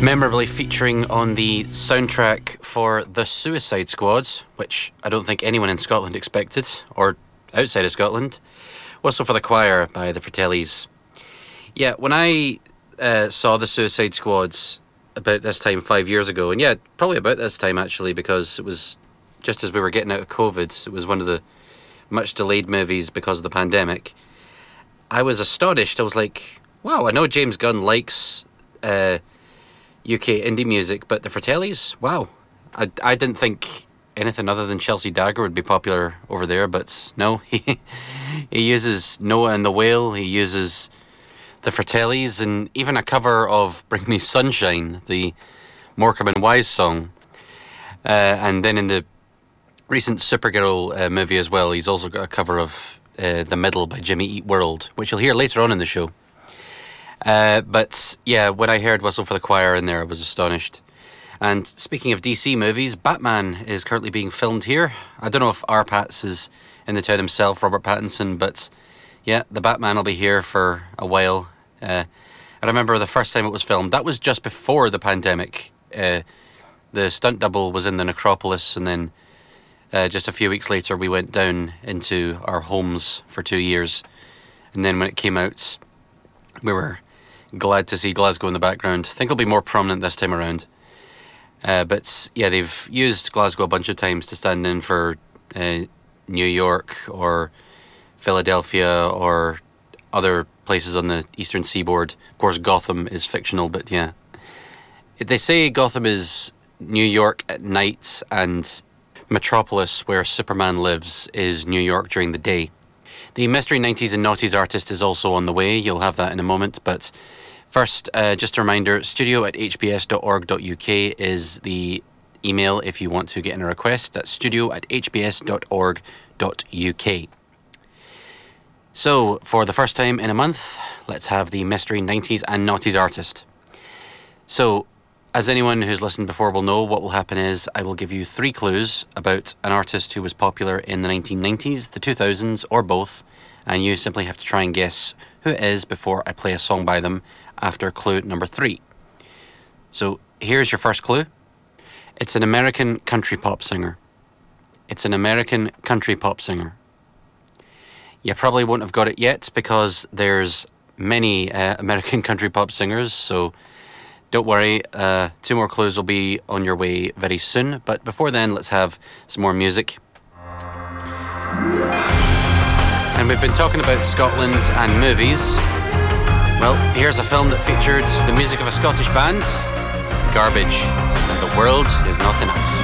Memorably featuring on the soundtrack for The Suicide Squad, which I don't think anyone in Scotland expected, or outside of Scotland. Whistle for the Choir by the Fratellis. Yeah, when I saw The Suicide Squad about this time 5 years ago, and yeah, probably about this time actually, because it was just as we were getting out of COVID, it was one of the much delayed movies because of the pandemic. I was astonished. I was like, wow, I know James Gunn likes UK indie music, but the Fratellis, wow. I didn't think anything other than Chelsea Dagger would be popular over there, but no, he uses Noah and the Whale, he uses the Fratellis, and even a cover of Bring Me Sunshine, the Morecambe and Wise song. And then in the recent Supergirl movie as well, he's also got a cover of The Middle by Jimmy Eat World, which you'll hear later on in the show. But yeah, when I heard Whistle for the Choir in there, I was astonished. And speaking of DC movies, Batman is currently being filmed here. I don't know if R. Pats is in the town himself, Robert Pattinson, but yeah, the Batman will be here for a while. I remember the first time it was filmed, that was just before the pandemic. The stunt double was in the Necropolis, and then just a few weeks later we went down into our homes for 2 years. And then when it came out, we were glad to see Glasgow in the background. I think it'll be more prominent this time around. But yeah, they've used Glasgow a bunch of times to stand in for New York or Philadelphia or other places on the eastern seaboard. Of course, Gotham is fictional, but yeah. They say Gotham is New York at night, and Metropolis, where Superman lives, is New York during the day. The Mystery 90s and Noughties artist is also on the way. You'll have that in a moment, but first, just a reminder, studio@hbs.org.uk is the email if you want to get in a request. That's studio@hbs.org.uk. So, for the first time in a month, let's have the Mystery 90s and Noughties artist. So, as anyone who's listened before will know, what will happen is I will give you 3 clues about an artist who was popular in the 1990s, the 2000s, or both, and you simply have to try and guess who it is before I play a song by them after clue number 3. So here's your first clue. It's an American country pop singer. It's an American country pop singer. You probably won't have got it yet because there's many American country pop singers, so don't worry, 2 more clues will be on your way very soon. But before then, let's have some more music. And we've been talking about Scotland and movies. Well, here's a film that featured the music of a Scottish band, Garbage, and The World Is Not Enough.